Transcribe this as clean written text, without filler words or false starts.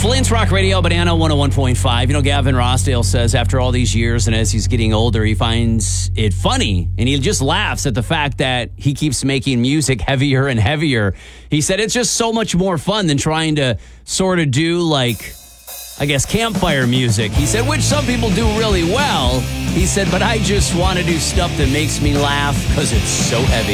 Flint's Rock Radio, Banana 101.5. You know, Gavin Rossdale says after all these years and as he's getting older, he finds it funny and he just laughs at the fact that he keeps making music heavier and heavier. He said it's just so much more fun than trying to sort of do like, I guess, campfire music. He said, which some people do really well. He said, but I just want to do stuff that makes me laugh because it's so heavy.